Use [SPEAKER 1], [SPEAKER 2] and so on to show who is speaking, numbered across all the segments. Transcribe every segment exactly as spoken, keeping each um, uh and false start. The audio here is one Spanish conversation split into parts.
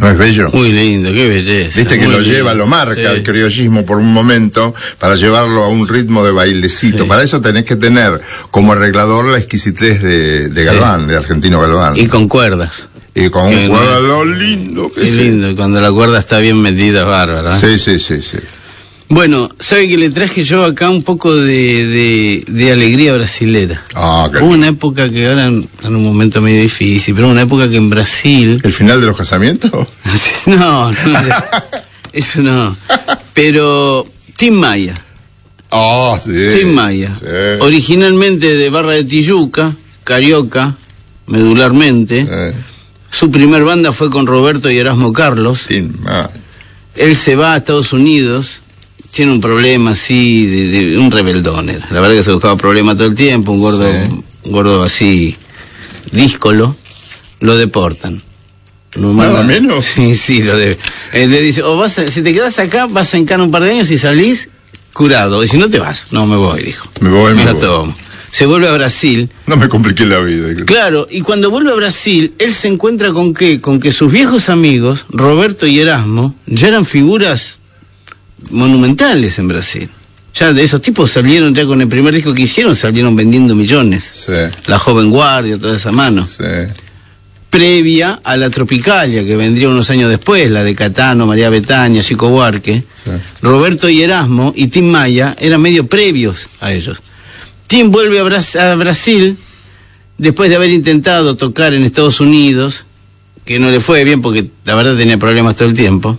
[SPEAKER 1] ¿No es bello?
[SPEAKER 2] Muy lindo, qué belleza.
[SPEAKER 1] Viste que lo
[SPEAKER 2] lindo.
[SPEAKER 1] lleva, lo marca
[SPEAKER 2] sí.
[SPEAKER 1] el criollismo por un momento para llevarlo a un ritmo de bailecito. Sí. Para eso tenés que tener como arreglador la exquisitez de, de Galván, sí. de Argentino Galván.
[SPEAKER 2] Y con cuerdas.
[SPEAKER 1] Y con un cuerda, lo lindo que
[SPEAKER 2] es. Qué lindo, cuando la cuerda está bien metida, es bárbara.
[SPEAKER 1] Sí, sí, sí, sí.
[SPEAKER 2] Bueno, ¿sabe que le traje yo acá un poco de, de, de alegría brasilera?
[SPEAKER 1] Ah, qué
[SPEAKER 2] Hubo una época que ahora en, en un momento medio difícil, pero una época que en Brasil...
[SPEAKER 1] ¿El final de los casamientos?
[SPEAKER 2] no, no, eso no. Pero Tim Maya.
[SPEAKER 1] Ah, oh, sí.
[SPEAKER 2] Tim Maya.
[SPEAKER 1] Sí.
[SPEAKER 2] Originalmente de Barra de Tijuca, carioca, medularmente. Sí. Su primer banda fue con Roberto y Erasmo Carlos.
[SPEAKER 1] Tim Maya.
[SPEAKER 2] Él se va a Estados Unidos... Tiene un problema así, de, de un rebeldón. Era. La verdad que se buscaba problemas todo el tiempo, un gordo, sí. un gordo así, díscolo, lo deportan.
[SPEAKER 1] Lo ¿Nada menos?
[SPEAKER 2] Sí, sí, lo debe. Él le dice, o vas a, si te quedas acá, vas a encarar un par de años y salís curado. Y si no te vas, no me voy, dijo.
[SPEAKER 1] Me voy, me, me
[SPEAKER 2] lo tomo. Se vuelve a Brasil.
[SPEAKER 1] No me compliqué la vida.
[SPEAKER 2] Claro, y cuando vuelve a Brasil, él se encuentra con qué, con que sus viejos amigos, Roberto y Erasmo, ya eran figuras monumentales en Brasil. Ya de esos tipos salieron, ya con el primer disco que hicieron, salieron vendiendo millones.
[SPEAKER 1] Sí.
[SPEAKER 2] La Joven Guardia, toda esa mano.
[SPEAKER 1] Sí.
[SPEAKER 2] Previa a la Tropicalia, que vendría unos años después, la de Catano, María Betaña, Chico Buarque.
[SPEAKER 1] Sí.
[SPEAKER 2] Roberto y Erasmo y Tim Maya eran medio previos a ellos. Tim vuelve a, Bras a Brasil después de haber intentado tocar en Estados Unidos, que no le fue bien porque la verdad tenía problemas todo el tiempo.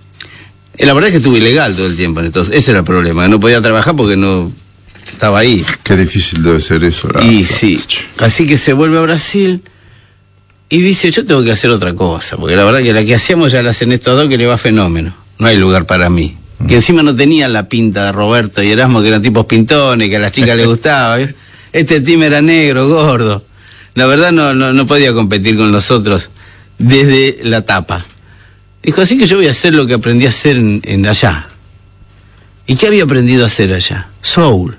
[SPEAKER 2] La verdad es que estuvo ilegal todo el tiempo, entonces ese era el problema, no podía trabajar porque no estaba ahí.
[SPEAKER 1] Qué difícil debe ser eso. La,
[SPEAKER 2] y
[SPEAKER 1] la,
[SPEAKER 2] sí, así que se vuelve a Brasil y dice, yo tengo que hacer otra cosa, porque la verdad que la que hacíamos ya la hacen estos dos que le va fenómeno, no hay lugar para mí. Mm. Que encima no tenían la pinta de Roberto y Erasmo, que eran tipos pintones, que a las chicas les gustaba. ¿eh? Este team era negro, gordo. La verdad no, no, no podía competir con los otros desde la tapa. Dijo, así que yo voy a hacer lo que aprendí a hacer en, en allá. ¿Y qué había aprendido a hacer allá? Soul.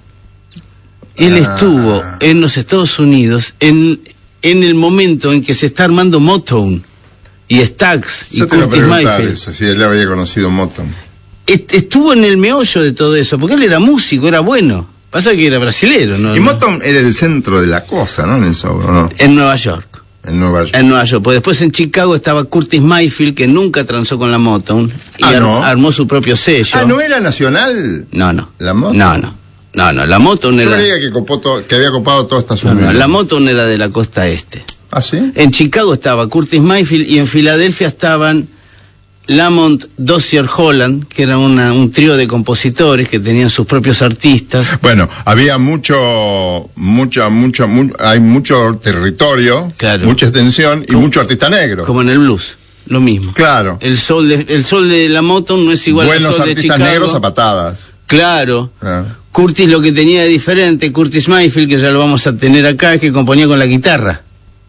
[SPEAKER 2] Él ah. estuvo en los Estados Unidos en, en el momento en que se está armando Motown y Stax y Curtis Mayfield.
[SPEAKER 1] Eso, si él había conocido Motown.
[SPEAKER 2] Est estuvo en el meollo de todo eso, porque él era músico, era bueno. Pasa que era brasilero, ¿no?
[SPEAKER 1] Y Motown era el centro de la cosa, ¿no? En el soul, ¿no?
[SPEAKER 2] En Nueva York.
[SPEAKER 1] En Nueva York.
[SPEAKER 2] En Nueva York. Pues después en Chicago estaba Curtis Mayfield, que nunca transó con la Motown. Y
[SPEAKER 1] ah,
[SPEAKER 2] ar
[SPEAKER 1] ¿no?
[SPEAKER 2] armó su propio sello.
[SPEAKER 1] Ah, ¿no era nacional?
[SPEAKER 2] No, no.
[SPEAKER 1] ¿La Motown?
[SPEAKER 2] No, no. No, no. La Motown era...
[SPEAKER 1] Yo creía que, copó to que había copado toda esta zona.
[SPEAKER 2] No, no, la Motown era de la costa este.
[SPEAKER 1] ¿Ah, sí?
[SPEAKER 2] En Chicago estaba Curtis Mayfield y en Filadelfia estaban Lamont Dozier Holland, que era una, un trío de compositores que tenían sus propios artistas.
[SPEAKER 1] Bueno, había mucho, mucha, mucho, mu hay mucho territorio,
[SPEAKER 2] claro.
[SPEAKER 1] mucha extensión y
[SPEAKER 2] como,
[SPEAKER 1] mucho artista negro.
[SPEAKER 2] Como en el blues, lo mismo.
[SPEAKER 1] Claro.
[SPEAKER 2] El sol de, el sol de la Motown no es igual
[SPEAKER 1] Buenos
[SPEAKER 2] al sol de Chicago.
[SPEAKER 1] Buenos artistas negros a patadas.
[SPEAKER 2] Claro.
[SPEAKER 1] Ah.
[SPEAKER 2] Curtis lo que tenía de diferente, Curtis Mayfield, que ya lo vamos a tener acá, es que componía con la guitarra.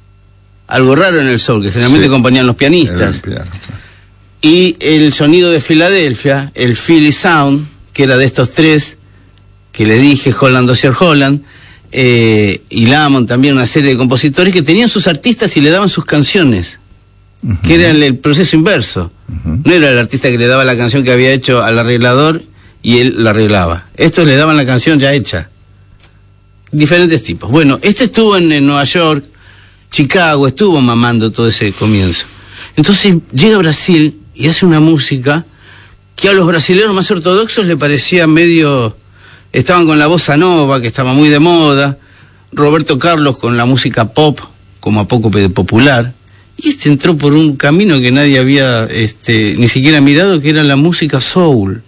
[SPEAKER 2] Algo raro en el soul, que generalmente sí. componían los pianistas.
[SPEAKER 1] El piano, claro.
[SPEAKER 2] Y el sonido de Filadelfia, el Philly Sound, que era de estos tres, que le dije, Holland, Dozier Holland, eh, y Lamont también, una serie de compositores que tenían sus artistas y le daban sus canciones, uh-huh. que era el, el proceso inverso. Uh-huh. No era el artista que le daba la canción que había hecho al arreglador y él la arreglaba. Estos le daban la canción ya hecha. Diferentes tipos. Bueno, este estuvo en, en Nueva York, Chicago, estuvo mamando todo ese comienzo. Entonces llega a Brasil y hace una música que a los brasileños más ortodoxos le parecía medio... Estaban con la bossa nova, que estaba muy de moda, Roberto Carlos con la música pop, como a poco popular, y este entró por un camino que nadie había este, ni siquiera mirado, que era la música soul.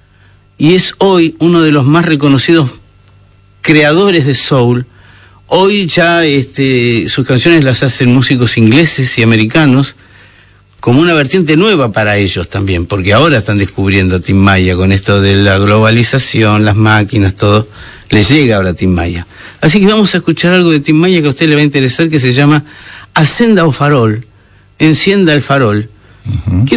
[SPEAKER 2] Y es hoy uno de los más reconocidos creadores de soul. Hoy ya este, sus canciones las hacen músicos ingleses y americanos, como una vertiente nueva para ellos también, porque ahora están descubriendo a Tim Maya con esto de la globalización, las máquinas, todo, les llega ahora a Tim Maya. Así que vamos a escuchar algo de Tim Maya que a usted le va a interesar, que se llama Acenda o Farol, Encienda el Farol. Uh-huh.